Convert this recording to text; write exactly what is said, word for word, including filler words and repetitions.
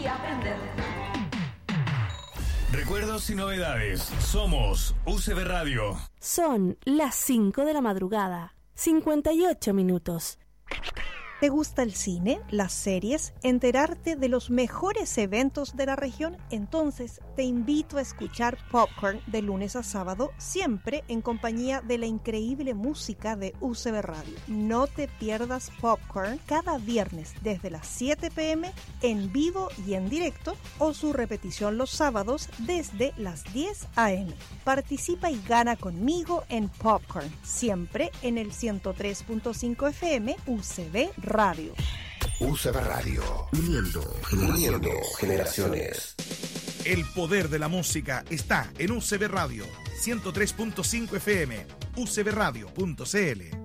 y aprender. Recuerdos y novedades. Somos U C B Radio. Son las cinco de la madrugada, cincuenta y ocho minutos. ¿Te gusta el cine, las series, enterarte de los mejores eventos de la región? Entonces te invito a escuchar Popcorn de lunes a sábado, siempre en compañía de la increíble música de U C B Radio. No te pierdas Popcorn cada viernes desde las siete pe eme en vivo y en directo, o su repetición los sábados desde las diez a eme. Participa y gana conmigo en Popcorn, siempre en el ciento tres punto cinco efe eme U C B Radio. U C B Radio, uniendo, uniendo generaciones. El poder de la música está en U C B Radio, ciento tres punto cinco efe eme, u c b radio punto c l.